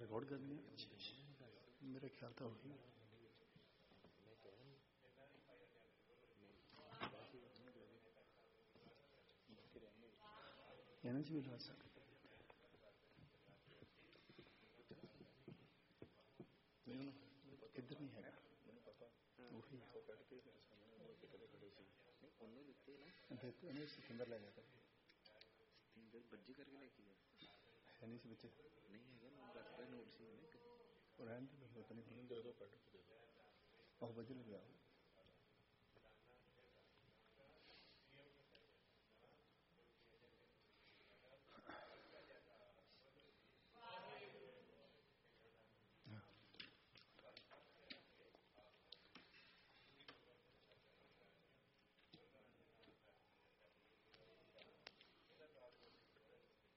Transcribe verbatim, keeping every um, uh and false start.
Record करनी है। मेरा ख्याल था वही एनर्जी भी ला सकते किधर नहीं है वही सिकंदर ले जाता बज्जी करके लेके गया है नहीं से बच्चे नहीं है ना नोट सी और बज्जी लग गया।